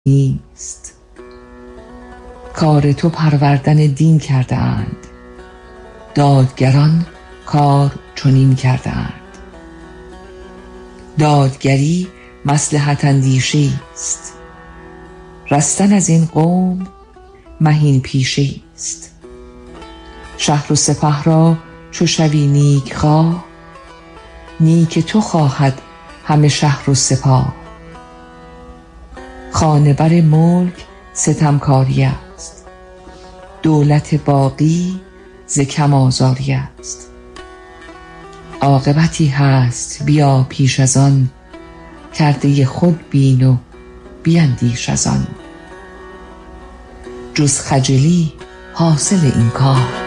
نیست. کار تو پروردن دین کرده اند، دادگران کار چنین کرده اند. دادگری مصلحت اندیشی است، رستن از این قوم مهین پیشی است. شهر و سپه را چو شوی نیک خواه، نیک تو خواهد همه شهر و سپاه. خانه بر ملک ستمکاری است، دولت باقی ز کم آزاری است. عاقبتی هست بیا پیش از آن، کرده خود بین و بیندیش از آن. جز خجلی حاصل این کار